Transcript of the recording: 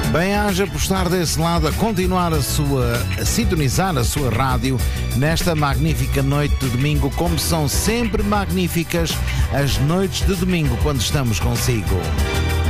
Bem-aja por estar desse lado a continuar a sintonizar a sua rádio nesta magnífica noite de domingo, como são sempre magníficas as noites de domingo quando estamos consigo.